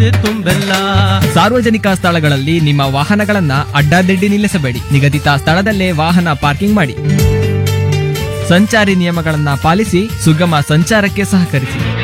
ಇದೆ ತುಂಬೆಲ್ಲ. ಸಾರ್ವಜನಿಕ ಸ್ಥಳಗಳಲ್ಲಿ ನಿಮ್ಮ ವಾಹನಗಳನ್ನ ಅಡ್ಡಾದಿಡ್ಡಿ ನಿಲ್ಲಿಸಬೇಡಿ. ನಿಗದಿತ ಸ್ಥಳದಲ್ಲೇ ವಾಹನ ಪಾರ್ಕಿಂಗ್ ಮಾಡಿ. ಸಂಚಾರಿ ನಿಯಮಗಳನ್ನ ಪಾಲಿಸಿ ಸುಗಮ ಸಂಚಾರಕ್ಕೆ ಸಹಕರಿಸಿ.